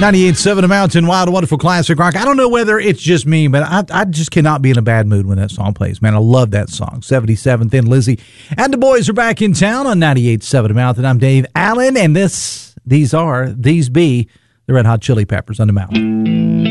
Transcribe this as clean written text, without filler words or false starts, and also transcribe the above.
98.7 Mountain Wild, wonderful classic rock. I don't know whether it's just me, but I just cannot be in a bad mood when that song plays. Man, I love that song. 77 Thin Lizzy. And the boys are back in town on 98.7 Mountain. I'm Dave Allen, and these be the Red Hot Chili Peppers on the Mountain.